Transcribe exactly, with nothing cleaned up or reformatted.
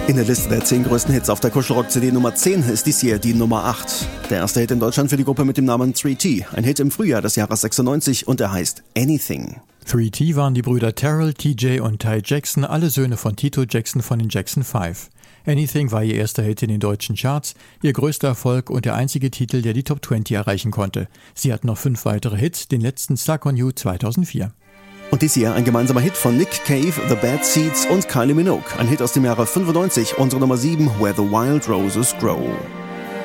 In der Liste der zehn größten Hits auf der Kuschelrock-C D Nummer zehn ist dies hier die Nummer acht. Der erste Hit in Deutschland für die Gruppe mit dem Namen drei T. Ein Hit im Frühjahr des Jahres sechsundneunzig und er heißt Anything. drei T waren die Brüder Terrell, T J und Ty Jackson, alle Söhne von Tito Jackson von den Jackson Five. Anything war ihr erster Hit in den deutschen Charts, ihr größter Erfolg und der einzige Titel, der die Top zwanzig erreichen konnte. Sie hat noch fünf weitere Hits, den letzten Stuck on You zweitausendvier. Und dies hier ein gemeinsamer Hit von Nick Cave, The Bad Seeds und Kylie Minogue. Ein Hit aus dem Jahre fünfundneunzig, unsere Nummer sieben, Where the Wild Roses Grow.